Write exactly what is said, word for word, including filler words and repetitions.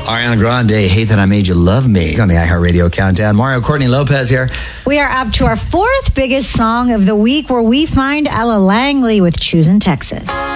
Ariana Grande, Hate That I Made You Love Me on the iHeartRadio Countdown. Mario Courtney Lopez here. We are up to our fourth biggest song of the week, where we find Ella Langley with Choosing Texas.